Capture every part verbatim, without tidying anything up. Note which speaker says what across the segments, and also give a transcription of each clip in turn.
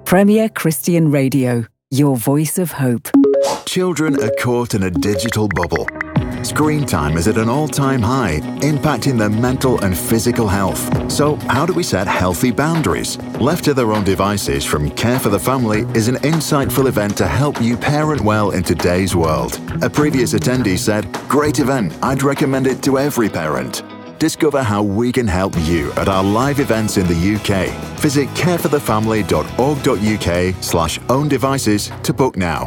Speaker 1: Premier Christian Radio, your voice of hope.
Speaker 2: Children are caught in a digital bubble. Screen time is at an all-time high, impacting their mental and physical health. So how do we set healthy boundaries? Left to their own devices from Care for the Family is an insightful event to help you parent well in today's world. A previous attendee said, "Great event, I'd recommend it to every parent." Discover how we can help you at our live events in the U K. Visit careforthefamily.org.uk slash own devices to book now.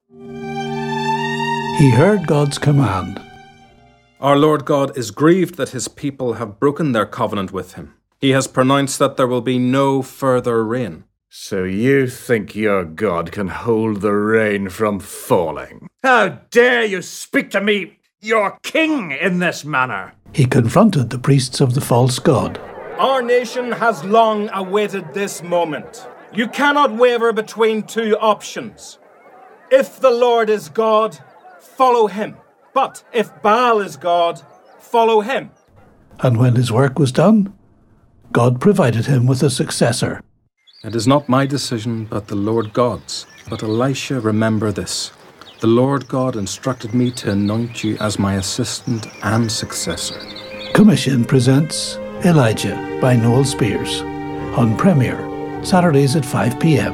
Speaker 3: He heard God's command.
Speaker 4: Our Lord God is grieved that his people have broken their covenant with him. He has pronounced that there will be no further rain.
Speaker 5: So you think your God can hold the rain from falling? How dare you speak to me, your king, in this manner?
Speaker 3: He confronted the priests of the false god.
Speaker 4: Our nation has long awaited this moment. You cannot waver between two options. If the Lord is God, follow him. But if Baal is God, follow him.
Speaker 3: And when his work was done, God provided him with a successor.
Speaker 4: It is not my decision, but the Lord God's. But Elisha, remember this. The Lord God instructed me to anoint you as my assistant and successor.
Speaker 3: Commission presents Elijah by Noel Spears on Premier, Saturdays at five p.m.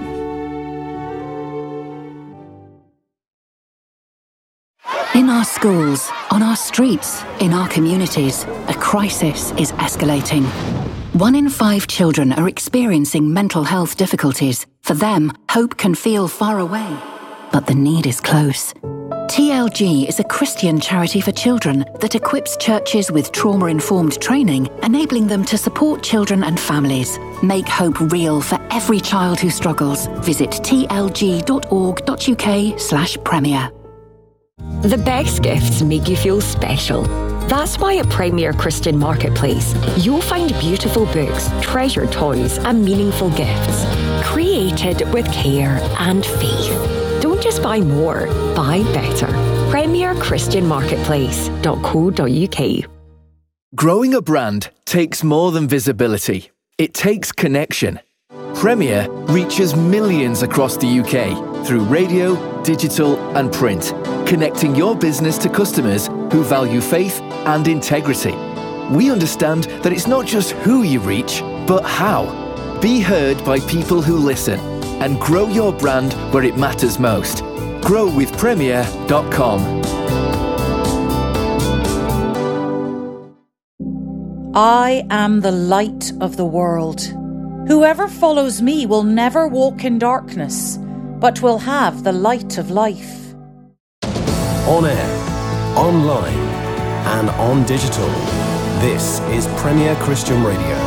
Speaker 1: In our schools, on our streets, in our communities, a crisis is escalating. One in five children are experiencing mental health difficulties. For them, hope can feel far away, but the need is close. T L G is a Christian charity for children that equips churches with trauma-informed training, enabling them to support children and families. Make hope real for every child who struggles. Visit tlg.org.uk slash premier.
Speaker 6: The best gifts make you feel special. That's why at Premier Christian Marketplace, you'll find beautiful books, treasured toys, and meaningful gifts, created with care and faith. Don't just buy more, buy better. premier christian marketplace dot co dot uk.
Speaker 7: Growing a brand takes more than visibility. It takes connection. Premier reaches millions across the U K through radio, digital and print, connecting your business to customers who value faith and integrity. We understand that it's not just who you reach, but how. Be heard by people who listen and grow your brand where it matters most. grow with premier dot com.
Speaker 8: I am the light of the world. Whoever follows me will never walk in darkness, but will have the light of life.
Speaker 9: On air, online, and on digital. This is Premier Christian Radio.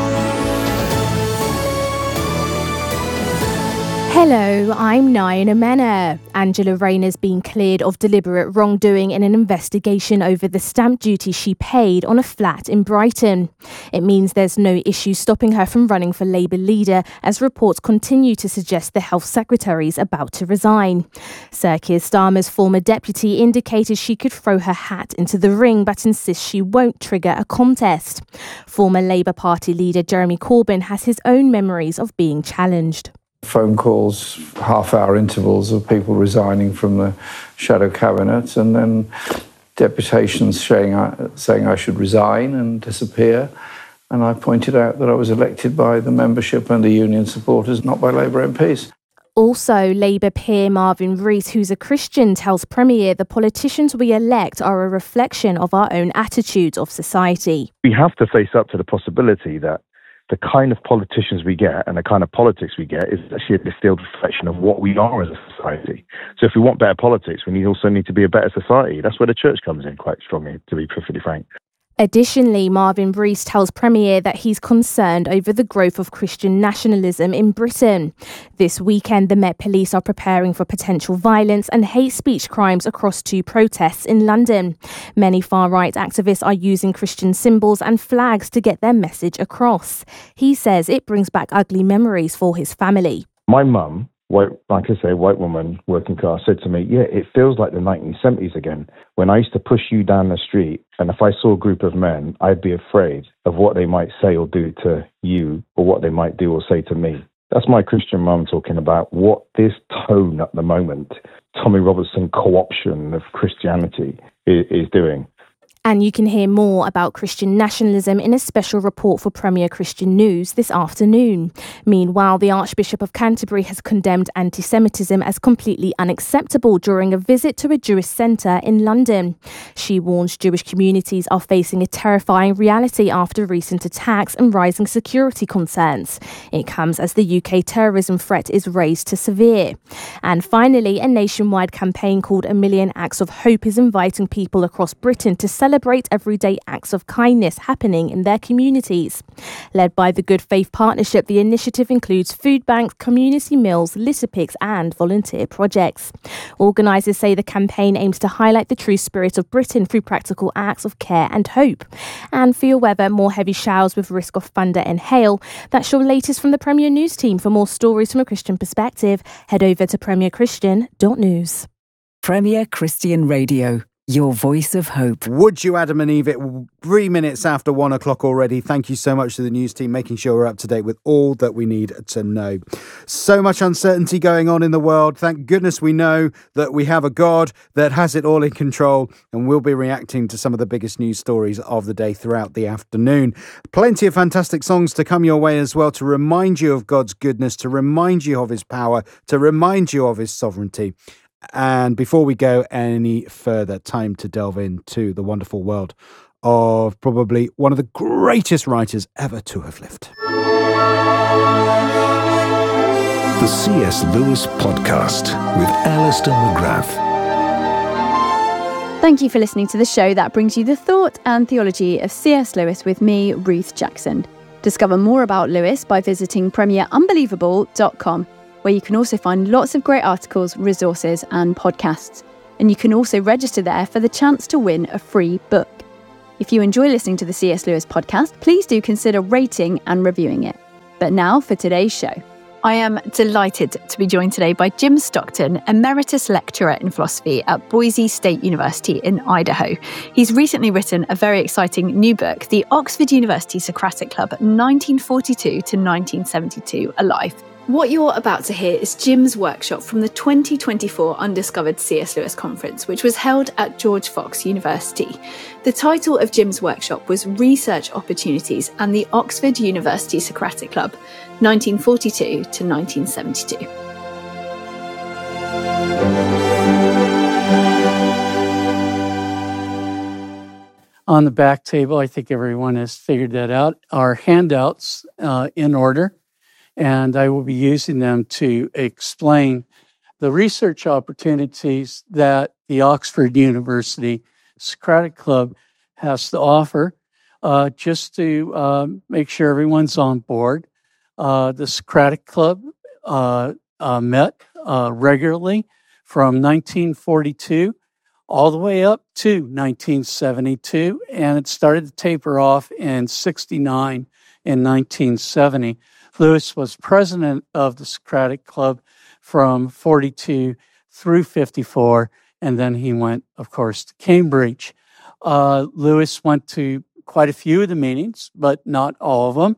Speaker 10: Hello, I'm Naina Mena. Angela Rayner's been cleared of deliberate wrongdoing in an investigation over the stamp duty she paid on a flat in Brighton. It means there's no issue stopping her from running for Labour leader, as reports continue to suggest the Health Secretary is about to resign. Sir Keir Starmer's former deputy indicated she could throw her hat into the ring, but insists she won't trigger a contest. Former Labour Party leader Jeremy Corbyn has his own memories of being challenged.
Speaker 11: Phone calls, half-hour intervals of people resigning from the shadow cabinet, and then deputations saying I, saying I should resign and disappear. And I pointed out that I was elected by the membership and the union supporters, not by Labour M Ps.
Speaker 10: Also, Labour peer Marvin Rees, who's a Christian, tells Premier the politicians we elect are a reflection of our own attitudes of society.
Speaker 12: We have to face up to the possibility that the kind of politicians we get and the kind of politics we get is actually a distilled reflection of what we are as a society. So if we want better politics, we need also need to be a better society. That's where the church comes in quite strongly, to be perfectly frank.
Speaker 10: Additionally, Marvin Rees tells Premier that he's concerned over the growth of Christian nationalism in Britain. This weekend, the Met Police are preparing for potential violence and hate speech crimes across two protests in London. Many far-right activists are using Christian symbols and flags to get their message across. He says it brings back ugly memories for his family.
Speaker 12: My mum, white, like I say, white woman, working class, said to me, yeah, it feels like the nineteen seventies again, when I used to push you down the street, and if I saw a group of men, I'd be afraid of what they might say or do to you, or what they might do or say to me. That's my Christian mum talking about what this tone at the moment, Tommy Robertson co-option of Christianity, is, is doing.
Speaker 10: And you can hear more about Christian nationalism in a special report for Premier Christian News this afternoon. Meanwhile, the Archbishop of Canterbury has condemned anti-Semitism as completely unacceptable during a visit to a Jewish centre in London. She warns Jewish communities are facing a terrifying reality after recent attacks and rising security concerns. It comes as the U K terrorism threat is raised to severe. And finally, a nationwide campaign called A Million Acts of Hope is inviting people across Britain to celebrate Celebrate everyday acts of kindness happening in their communities. Led by the Good Faith Partnership, the initiative includes food banks, community meals, litter picks and volunteer projects. Organisers say the campaign aims to highlight the true spirit of Britain through practical acts of care and hope. And for your weather, more heavy showers with risk of thunder and hail. That's your latest from the Premier News team. For more stories from a Christian perspective, head over to premier christian dot news.
Speaker 13: Premier Christian Radio. Your voice of hope.
Speaker 14: Would you, Adam and Eve? It three minutes after one o'clock already. Thank you so much to the news team, making sure we're up to date with all that we need to know. So much uncertainty going on in the world. Thank goodness we know that we have a God that has it all in control, and we'll be reacting to some of the biggest news stories of the day throughout the afternoon. Plenty of fantastic songs to come your way as well, to remind you of God's goodness, to remind you of his power, to remind you of his sovereignty. And before we go any further, time to delve into the wonderful world of probably one of the greatest writers ever to have lived.
Speaker 15: The C S Lewis Podcast with Alistair McGrath.
Speaker 16: Thank you for listening to the show that brings you the thought and theology of C S Lewis with me, Ruth Jackson. Discover more about Lewis by visiting premier unbelievable dot com. Where you can also find lots of great articles, resources and podcasts. And you can also register there for the chance to win a free book. If you enjoy listening to the C S Lewis podcast, please do consider rating and reviewing it. But now for today's show. I am delighted to be joined today by Jim Stockton, Emeritus Lecturer in Philosophy at Boise State University in Idaho. He's recently written a very exciting new book, The Oxford University Socratic Club, nineteen forty-two to nineteen seventy-two, Alive. What you're about to hear is Jim's workshop from the twenty twenty-four Undiscovered C S Lewis Conference, which was held at George Fox University. The title of Jim's workshop was Research Opportunities and the Oxford University Socratic Club, nineteen forty-two to nineteen seventy-two.
Speaker 17: On the back table, I think everyone has figured that out, are handouts uh, in order. And I will be using them to explain the research opportunities that the Oxford University Socratic Club has to offer, uh, just to uh, make sure everyone's on board. Uh, the Socratic Club uh, uh, met uh, regularly from nineteen forty-two all the way up to nineteen seventy-two, and it started to taper off in sixty-nine and nineteen seventy. Lewis was president of the Socratic Club from forty-two through fifty-four, and then he went, of course, to Cambridge. Uh, Lewis went to quite a few of the meetings, but not all of them.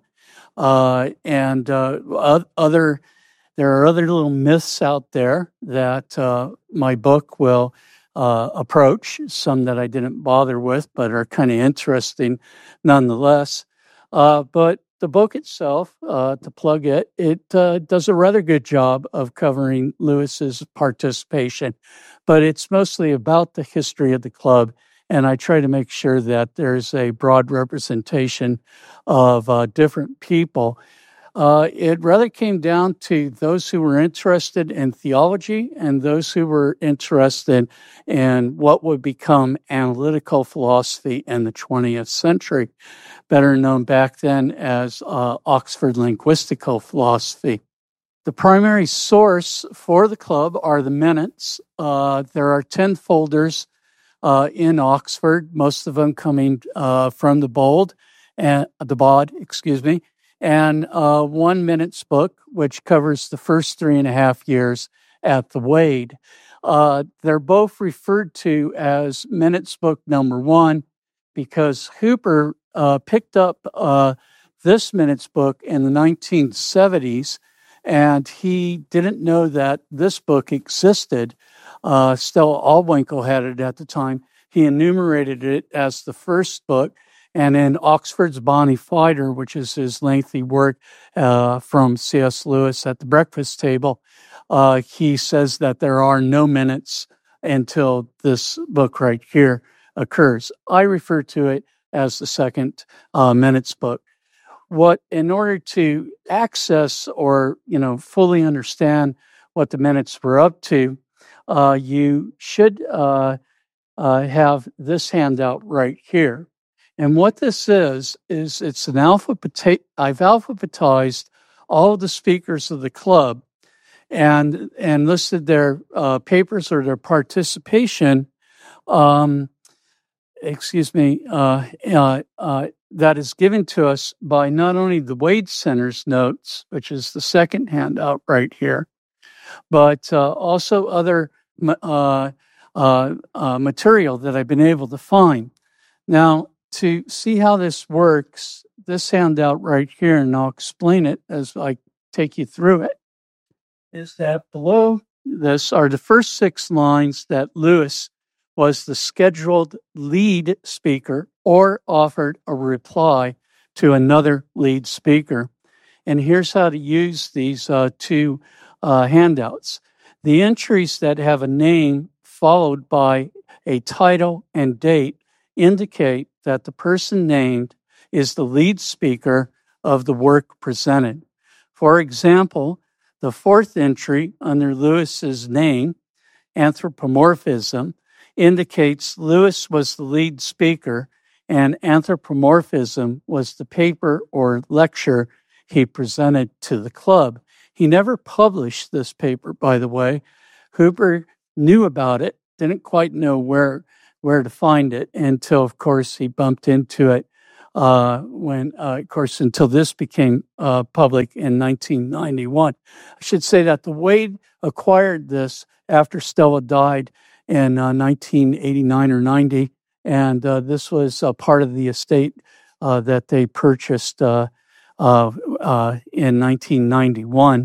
Speaker 17: Uh, and uh, other, there are other little myths out there that uh, my book will uh, approach, some that I didn't bother with, but are kind of interesting nonetheless. Uh, but The book itself, uh, to plug it, it uh, does a rather good job of covering Lewis's participation, but it's mostly about the history of the club, and I try to make sure that there's a broad representation of uh, different people. Uh, it rather came down to those who were interested in theology and those who were interested in what would become analytical philosophy in the twentieth century, better known back then as uh, Oxford linguistical philosophy. The primary source for the club are the minutes. Uh, there are ten folders uh, in Oxford, most of them coming uh, from the Bold, and the Bod, excuse me, and uh, one minutes book, which covers the first three and a half years at the Wade. Uh, they're both referred to as minutes book number one because Hooper uh, picked up uh, this minutes book in the nineteen seventies and he didn't know that this book existed. Uh, Stella Allwinkle had it at the time. He enumerated it as the first book, and in Oxford's Bonnie Fighter, which is his lengthy work uh, from C S Lewis at the breakfast table, uh, he says that there are no minutes until this book right here occurs. I refer to it as the second uh, minutes book. What, in order to access or, you know, fully understand what the minutes were up to, uh, you should uh, uh, have this handout right here. And what this is, is it's an alphabet, I've alphabetized all of the speakers of the club and and listed their uh, papers or their participation, um, excuse me, uh, uh, uh, that is given to us by not only the Wade Center's notes, which is the second handout right here, but uh, also other uh, uh, uh, material that I've been able to find. Now, to see how this works, this handout right here, and I'll explain it as I take you through it, is that below this are the first six lines that Lewis was the scheduled lead speaker or offered a reply to another lead speaker. And here's how to use these uh, two uh, handouts. The entries that have a name followed by a title and date indicate that the person named is the lead speaker of the work presented. For example, the fourth entry under Lewis's name, anthropomorphism, indicates Lewis was the lead speaker and anthropomorphism was the paper or lecture he presented to the club. He never published this paper, by the way. Hooper knew about it, didn't quite know where where to find it until, of course, he bumped into it uh, when, uh, of course, until this became uh, public in nineteen ninety-one. I should say that the Wade acquired this after Stella died in uh, nineteen eighty-nine or ninety, and uh, this was uh, part of the estate uh, that they purchased uh, uh, uh, in nineteen ninety-one.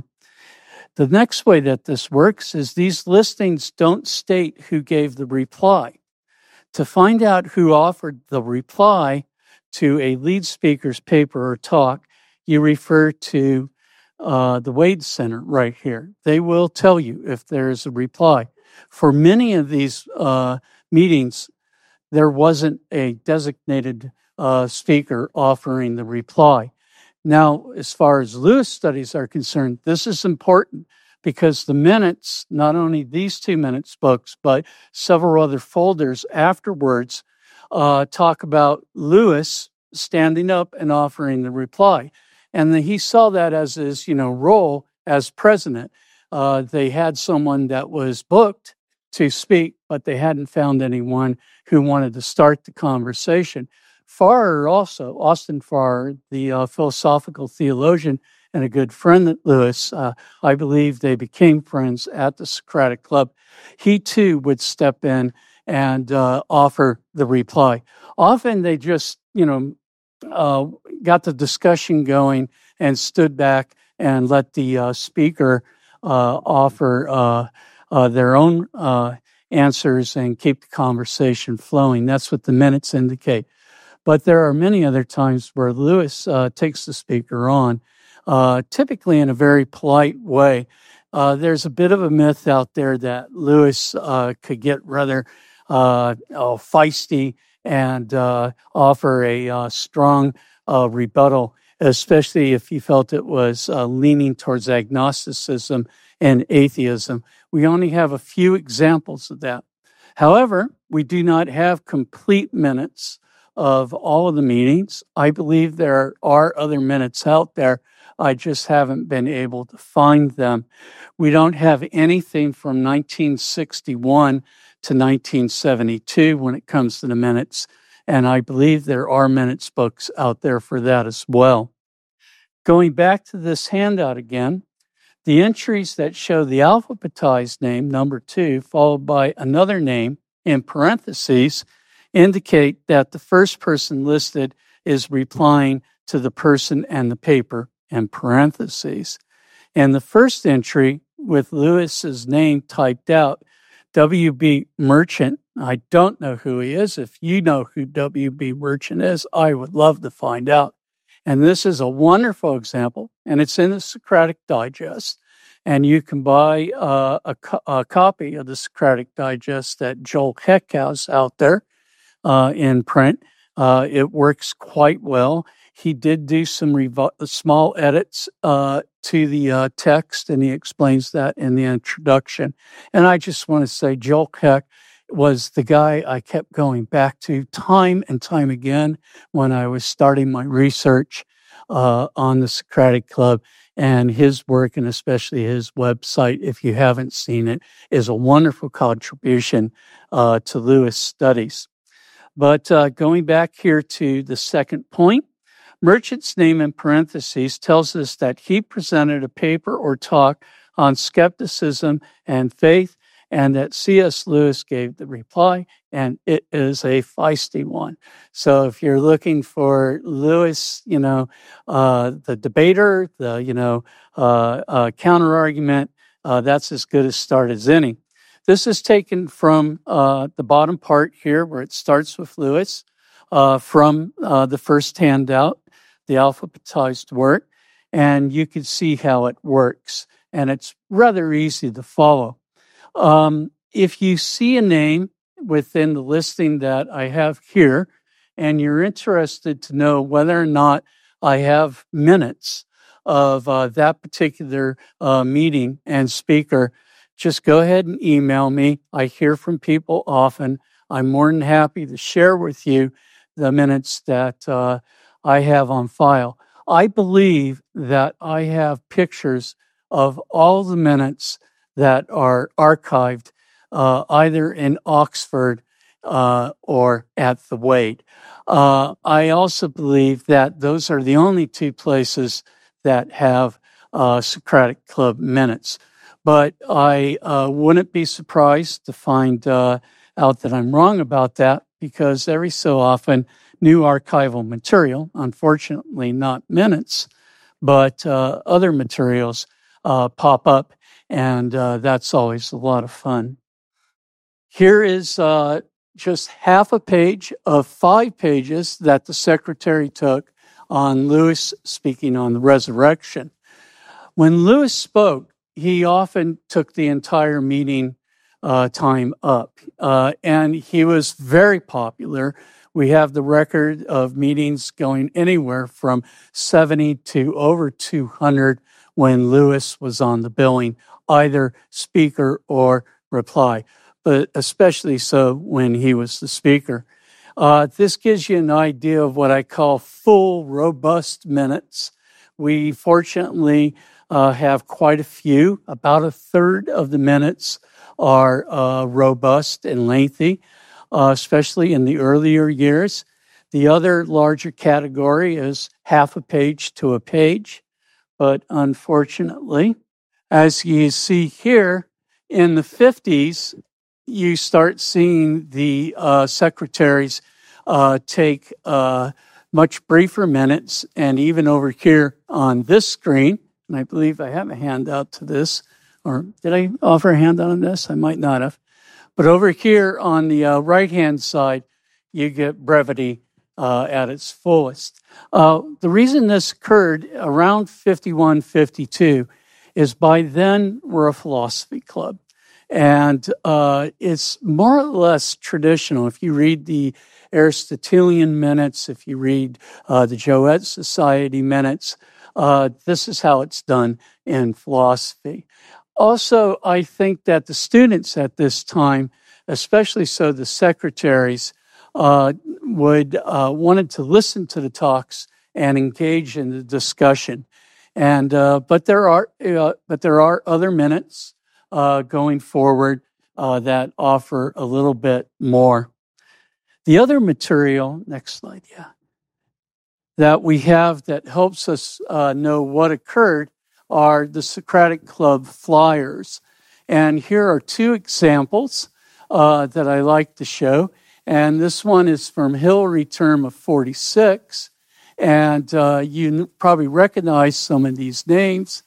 Speaker 17: The next way that this works is these listings don't state who gave the reply. To find out who offered the reply to a lead speaker's paper or talk, you refer to uh, the Wade Center right here. They will tell you if there is a reply. For many of these uh, meetings, there wasn't a designated uh, speaker offering the reply. Now, as far as Lewis studies are concerned, this is important because the minutes, not only these two minutes books, but several other folders afterwards uh, talk about Lewis standing up and offering the reply. And the, he saw that as his, you know, role as president. Uh, they had someone that was booked to speak, but they hadn't found anyone who wanted to start the conversation. Farrer also, Austin Farrer, the uh, philosophical theologian and a good friend of Lewis, uh, I believe they became friends at the Socratic Club. He too would step in and uh, offer the reply. Often they just, you know, uh, got the discussion going and stood back and let the uh, speaker uh, offer uh, uh, their own uh, answers and keep the conversation flowing. That's what the minutes indicate. But there are many other times where Lewis uh, takes the speaker on, uh, typically in a very polite way. Uh, there's a bit of a myth out there that Lewis uh, could get rather uh, oh, feisty and uh, offer a uh, strong uh, rebuttal, especially if he felt it was uh, leaning towards agnosticism and atheism. We only have a few examples of that. However, we do not have complete minutes of all of the meetings. I believe there are other minutes out there. I just haven't been able to find them. We don't have anything from nineteen sixty-one to nineteen seventy-two when it comes to the minutes, and I believe there are minutes books out there for that as well. Going back to this handout again, the entries that show the alphabetized name, number two, followed by another name in parentheses, indicate that the first person listed is replying to the person and the paper in parentheses. And the first entry with Lewis's name typed out, W B Merchant. I don't know who he is. If you know who W B Merchant is, I would love to find out. And this is a wonderful example, and it's in the Socratic Digest. And you can buy uh, a, co- a copy of the Socratic Digest that Joel Heck has out there uh, in print. Uh, it works quite well. He did do some revo- small edits uh, to the uh, text, and he explains that in the introduction. And I just want to say Joel Heck was the guy I kept going back to time and time again when I was starting my research uh, on the Socratic Club. And his work, and especially his website, if you haven't seen it, is a wonderful contribution uh, to Lewis studies. But uh, going back here to the second point, Merchant's name in parentheses tells us that he presented a paper or talk on skepticism and faith, and that C S. Lewis gave the reply, and it is a feisty one. So if you're looking for Lewis, you know, uh, the debater, the, you know, uh, uh, counter-argument, uh, that's as good a start as any. This is taken from uh, the bottom part here where it starts with Lewis, uh, from uh, the first handout, the alphabetized work, and you can see how it works. And it's rather easy to follow. Um, if you see a name within the listing that I have here, and you're interested to know whether or not I have minutes of uh, that particular uh, meeting and speaker, just go ahead and email me. I hear from people often. I'm more than happy to share with you the minutes that uh, I have on file. I believe that I have pictures of all the minutes that are archived uh, either in Oxford uh, or at the Wade. Uh, I also believe that those are the only two places that have uh, Socratic Club minutes. But I uh, wouldn't be surprised to find uh, out that I'm wrong about that, because every so often new archival material, unfortunately not minutes, but uh, other materials uh, pop up. And uh, that's always a lot of fun. Here is uh, just half a page of five pages that the secretary took on Lewis speaking on the resurrection. When Lewis spoke, he often took the entire meeting uh, time up, uh, and he was very popular. We have the record of meetings going anywhere from seventy to over two hundred when Lewis was on the billing, either speaker or reply, but especially so when he was the speaker. Uh, this gives you an idea of what I call full, robust minutes. We fortunately uh, have quite a few. About a third of the minutes are uh, robust and lengthy, uh, especially in the earlier years. The other larger category is half a page to a page. But unfortunately, as you see here, in the fifties, you start seeing the uh, secretaries uh, take uh, much briefer minutes. And even over here on this screen, and I believe I have a handout to this, or did I offer a handout on this? I might not have. But over here on the uh, right-hand side, you get brevity uh, at its fullest. Uh, the reason this occurred around fifty-one, fifty-two is by then we're a philosophy club. And uh, it's more or less traditional. If you read the Aristotelian minutes, if you read uh, the Joet Society minutes, uh, this is how it's done in philosophy. Also, I think that the students at this time, especially so the secretaries, uh, would uh, wanted to listen to the talks and engage in the discussion. And uh, but there are uh, but there are other minutes uh, going forward uh, that offer a little bit more. The other material, next slide, yeah, that we have that helps us uh, know what occurred are the Socratic Club flyers. And here are two examples uh, that I like to show. And this one is from Hillary term of forty-six. And uh, you probably recognize some of these names.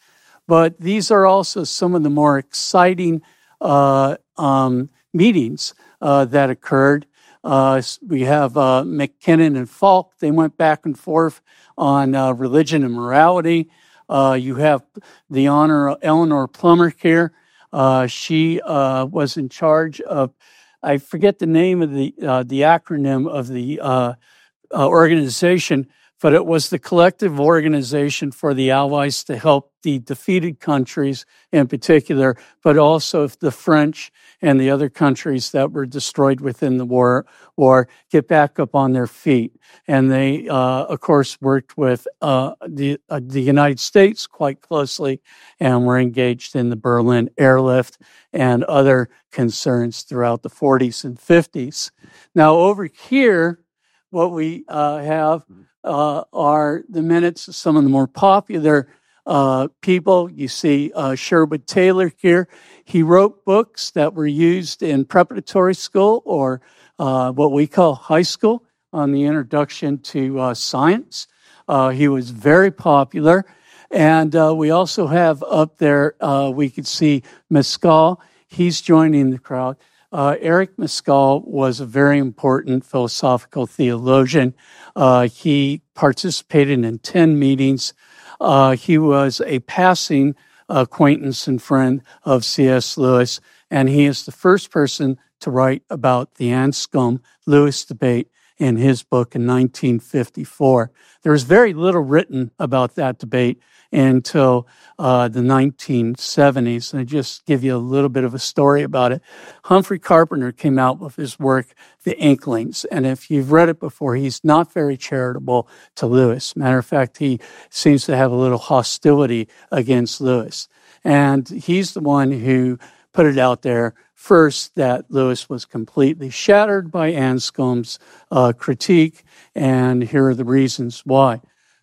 Speaker 17: But these are also some of the more exciting uh, um, meetings uh, that occurred. Uh, we have uh, McKinnon and Falk. They went back and forth on uh, religion and morality. Uh, you have the Honor Eleanor Plummer here. Uh, she uh, was in charge of, I forget the name of the uh, the acronym of the uh, uh, organization, but it was the collective organization for the Allies to help the defeated countries in particular, but also the French and the other countries that were destroyed within the war, war get back up on their feet. And they, uh, of course, worked with uh, the uh, the United States quite closely, and were engaged in the Berlin airlift and other concerns throughout the forties and fifties. Now, over here, what we uh, have uh, are the minutes of some of the more popular uh, people. You see uh, Sherwood Taylor here. He wrote books that were used in preparatory school, or uh, what we call high school, on the introduction to uh, science. Uh, he was very popular. And uh, we also have up there, uh, we could see Mescal. He's joining the crowd. Uh, Eric Mescal was a very important philosophical theologian. Uh, he participated in ten meetings. Uh, he was a passing acquaintance and friend of C S. Lewis, and he is the first person to write about the Anscombe-Lewis debate in his book in nineteen fifty-four. There was very little written about that debate until uh, the nineteen seventies. And I just give you a little bit of a story about it. Humphrey Carpenter came out with his work, The Inklings. And if you've read it before, he's not very charitable to Lewis. Matter of fact, he seems to have a little hostility against Lewis. And he's the one who put it out there first that Lewis was completely shattered by Anscombe's uh, critique, and here are the reasons why.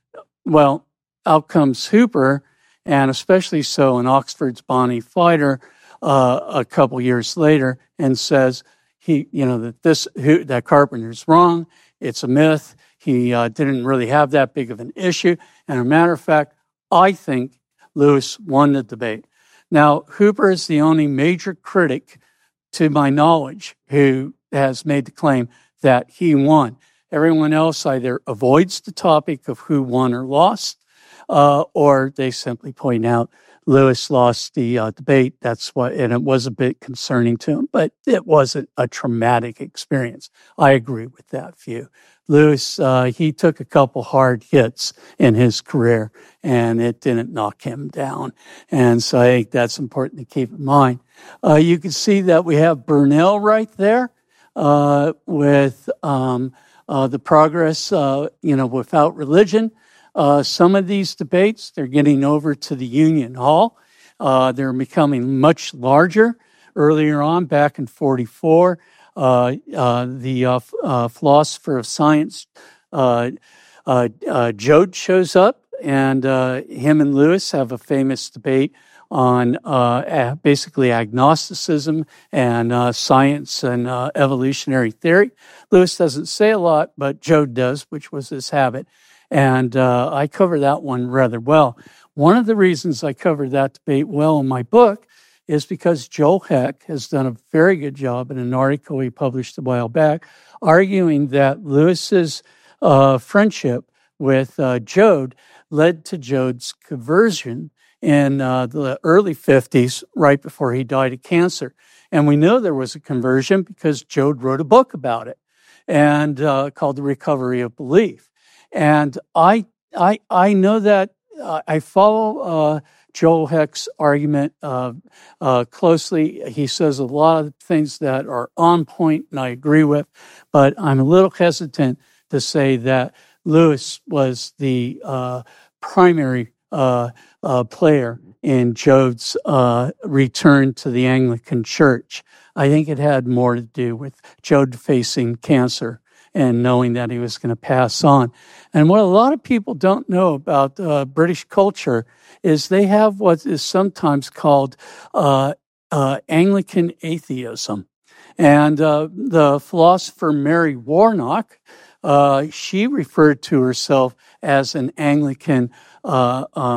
Speaker 17: Well, out comes Hooper, and especially so in Oxford's Bonnie Fighter uh, a couple years later, and says he, you know, that this that Carpenter's wrong. It's a myth. He uh, didn't really have that big of an issue. And as a matter of fact, I think Lewis won the debate. Now, Hooper is the only major critic, to my knowledge, who has made the claim that he won. Everyone else either avoids the topic of who won or lost, uh, or they simply point out Lewis lost the uh, debate. That's what, and it was a bit concerning to him, but it wasn't a traumatic experience. I agree with that view. Lewis, uh, he took a couple hard hits in his career, and it didn't knock him down. And so I think that's important to keep in mind. Uh, you can see that we have Burnell right there uh, with um, uh, the progress, uh, you know, without religion. Uh, some of these debates, they're getting over to the Union Hall. Uh, they're becoming much larger. Earlier on, back in forty-four, uh, uh, the uh, uh, philosopher of science, uh, uh, uh, Joad, shows up, and uh, him and Lewis have a famous debate on uh, basically agnosticism and uh, science and uh, evolutionary theory. Lewis doesn't say a lot, but Joad does, which was his habit. And uh, I cover that one rather well. One of the reasons I covered that debate well in my book is because Joel Heck has done a very good job in an article he published a while back, arguing that Lewis's uh, friendship with uh, Joad led to Joad's conversion in uh, the early fifties, right before he died of cancer. And we know there was a conversion because Joad wrote a book about it, and uh, called The Recovery of Belief. And I, I, I know that uh, I follow uh, Joel Heck's argument uh, uh, closely. He says a lot of things that are on point, and I agree with. But I'm a little hesitant to say that Lewis was the uh, primary uh, uh, player in Joad's uh, return to the Anglican Church. I think it had more to do with Joad facing cancer and knowing that he was going to pass on. And what a lot of people don't know about uh, British culture is they have what is sometimes called uh, uh, Anglican atheism. And uh, the philosopher Mary Warnock, uh, she referred to herself as an Anglican uh, um,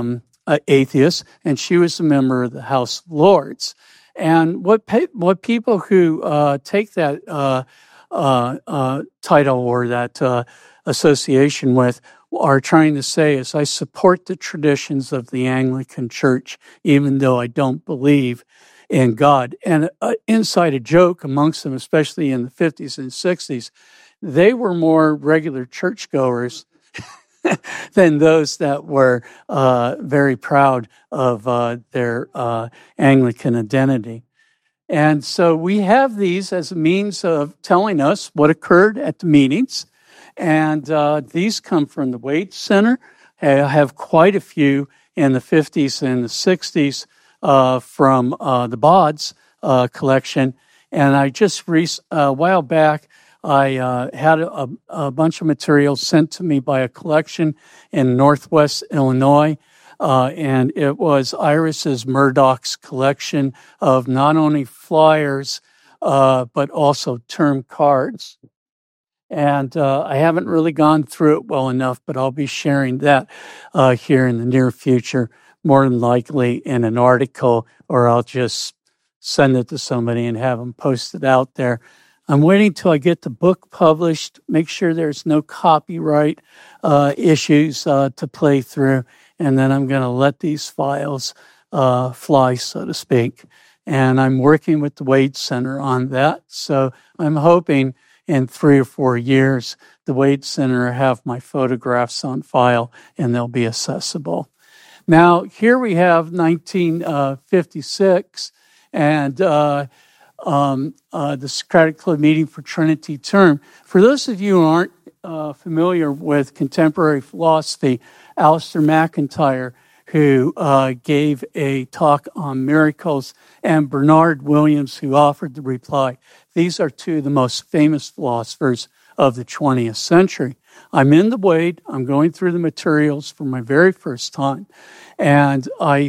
Speaker 17: uh, atheist, and she was a member of the House of Lords. And what pe- what people who uh, take that uh, uh, uh, title or that uh, association with are trying to say is, I support the traditions of the Anglican Church, even though I don't believe in God. And uh, inside a joke amongst them, especially in the fifties and sixties, they were more regular churchgoers than those that were uh, very proud of uh, their uh, Anglican identity. And so we have these as a means of telling us what occurred at the meetings. And uh, these come from the Wade Center. I have quite a few in the fifties and the sixties uh, from uh, the Bodds uh, collection. And I just, re- a while back, I uh, had a, a bunch of materials sent to me by a collection in Northwest Illinois. Uh, and it was Iris's Murdoch's collection of not only flyers, uh, but also term cards. And uh, I haven't really gone through it well enough, but I'll be sharing that uh, here in the near future, more than likely in an article, or I'll just send it to somebody and have them post it out there. I'm waiting till I get the book published, make sure there's no copyright uh, issues uh, to play through, and then I'm going to let these files uh, fly, so to speak. And I'm working with the Wade Center on that, so I'm hoping in three or four years, the Wade Center will have my photographs on file and they'll be accessible. Now, here we have nineteen fifty-six and uh, um, uh, the Socratic Club meeting for Trinity term. For those of you who aren't uh, familiar with contemporary philosophy, Alistair McIntyre, who uh, gave a talk on miracles, and Bernard Williams, who offered the reply. These are two of the most famous philosophers of the twentieth century. I'm in the Wade. I'm going through the materials for my very first time, and I